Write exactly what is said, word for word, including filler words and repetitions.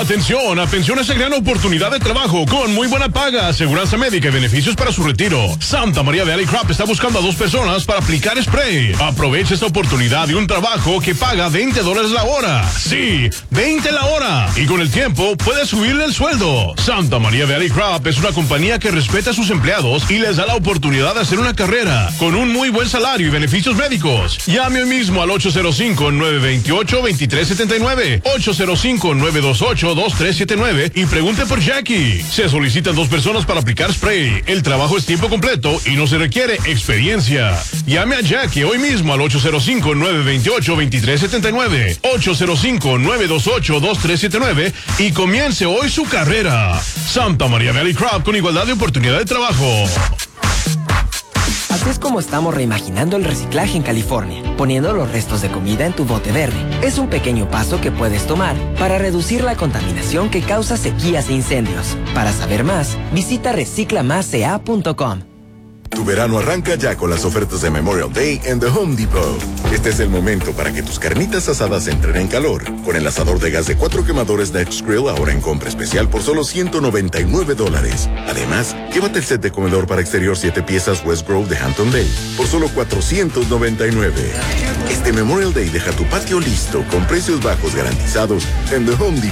Atención, atención a esa gran oportunidad de trabajo con muy buena paga, aseguranza médica y beneficios para su retiro. Santa María Valley Crop está buscando a dos personas para aplicar spray. Aprovecha esta oportunidad de un trabajo que paga veinte dólares la hora. Sí, veinte la hora. Y con el tiempo puedes subirle el sueldo. Santa María Valley Crop es una compañía que respeta a sus empleados y les da la oportunidad de hacer una carrera con un muy buen salario y beneficios médicos. Llame hoy mismo al ocho cero cinco, nueve dos ocho, dos tres siete nueve, ocho cero cinco, nueve dos ocho, dos tres siete nueve y pregunte por Jackie. Se solicitan dos personas para aplicar spray. El trabajo es tiempo completo y no se requiere experiencia. Llame a Jackie hoy mismo al ocho cero cinco, nueve dos ocho, dos tres siete nueve, ocho cero cinco, nueve dos ocho, dos tres siete nueve y comience hoy su carrera. Santa María Valley Crop, con igualdad de oportunidad de trabajo. Así es como estamos reimaginando el reciclaje en California, poniendo los restos de comida en tu bote verde. Es un pequeño paso que puedes tomar para reducir la contaminación que causa sequías e incendios. Para saber más, visita recicla más c a punto com. Tu verano arranca ya con las ofertas de Memorial Day en The Home Depot. Este es el momento para que tus carnitas asadas entren en calor. Con el asador de gas de cuatro quemadores Next Grill ahora en compra especial por solo ciento noventa y nueve dólares. Además, llévate el set de comedor para exterior siete piezas West Grove de Hampton Bay por solo cuatrocientos noventa y nueve. Este Memorial Day deja tu patio listo con precios bajos garantizados en The Home Depot.